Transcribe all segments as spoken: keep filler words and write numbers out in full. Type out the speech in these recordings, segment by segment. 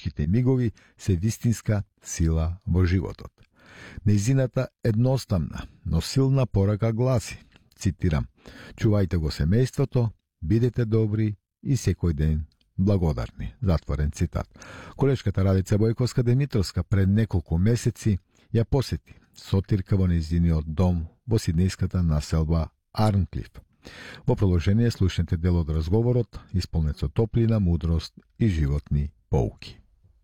тешките мигови се вистинска сила во животот. Нејзината едноставна, но силна порака гласи, цитирам: "Чувајте го семејството, бидете добри и секој ден благодарни." Затворен цитат. Колешката Радица Бојковска Демитровска пред неколку месеци ја посети Сотирка во нејзиниот дом во сиднејската населба Арнклиф. Во продолжение слушнете дел од разговорот, исполнет со топлина, мудрост и животни поуки.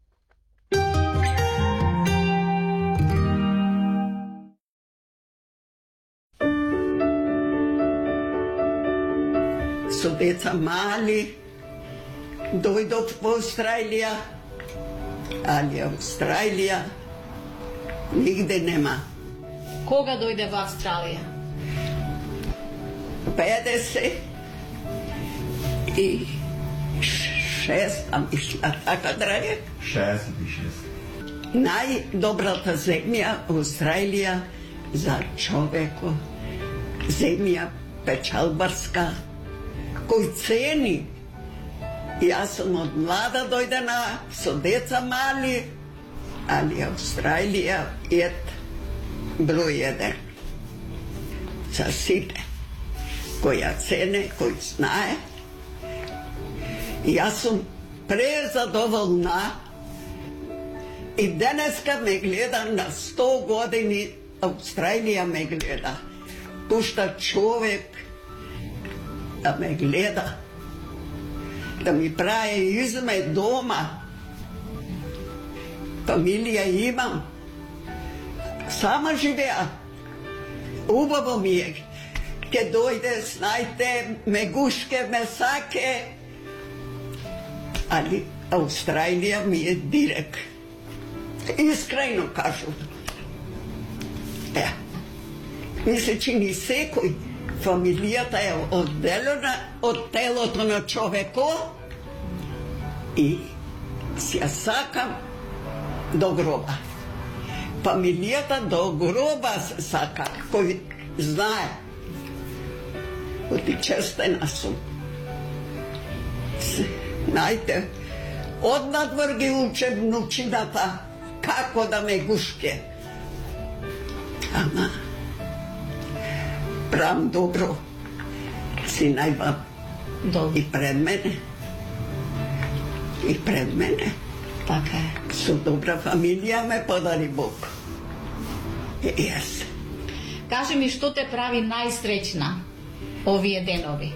Со деца мали дојдов во Австралија, али Австралија нигде нема. Кога дојде во Австралија? педесет и шеста, мисля, така да рек. шеесет и шест. Најдобрата земја Австралија за човеко, земја печалбарска, кој цени. Јас сум од млада дојдена со деца мали, али Австралија е број еден за сите кој ја цене, кој знае. Јас сум презадоволна и денеска ме гледа на сто години, Австралија ме гледа. Пушта човек да ме гледа, да ми прави изме дома. Фамилија имам. Сама живеа. Убаво ми е. Ке дојде, знајте, мегушке, месаке. Али Австралија ми е дирек. Искрено кажу. Е, ми се чини секој. Фамилијата е одделена од телото на човеко и си ја сакам до гроба. Фамилијата до гроба се сака, кој знае. Оти честена сум. Знајте, однадвор ги уче внучината како да ме гушке. Ама правам добро. Си најба и пред мене. И пред мене. Така е. Со добра фамилија ме подари Бог. И јас. Кажи ми, што те прави најсреќна овие денови?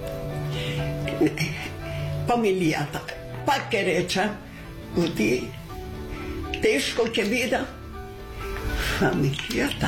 Фамилијата. Пак ке речам, оти тешко ќе биде фамилијата.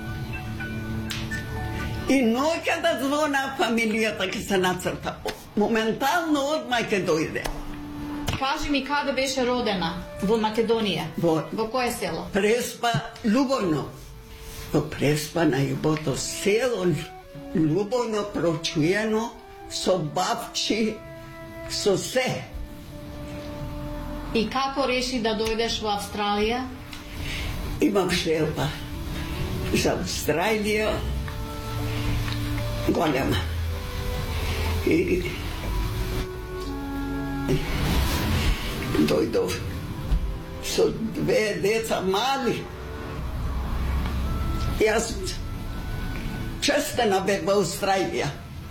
И ноќа да звона фамилијата ќе се нацрта. Моментално одма ќе дојде. Кажи ми, каде беше родена? Во Македонија? Во, Во кое село? Преспа Љубовно. Во Преспа најубото село, Љубовно, прочуено, со бабчи, со се. И како реши да дојдеш во Австралија? Имам желба за Австралија голема. И дојдов со две деца мали. Јас честена бев во Австралија.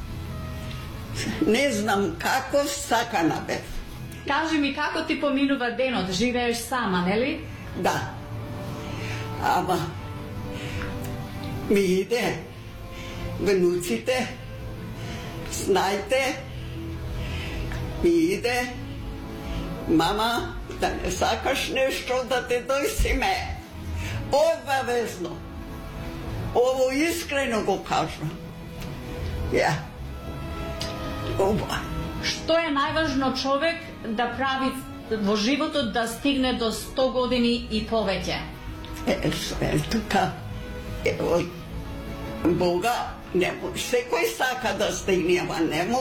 Не знам како сакана бев. Кажи ми, како ти поминува денот? Живееш сама, нели? Да. Ама ми иде внуците, знајте, ми иде мама, да не сакаш нешто да те дојсиме. Обавезно. Ово искрено го кажам. Ја. Оба. Што е најважно човек да прави во животот да стигне до сто години и повеќе? Е, све тука. Е, од Бога, не, секој сака да стигне, ама не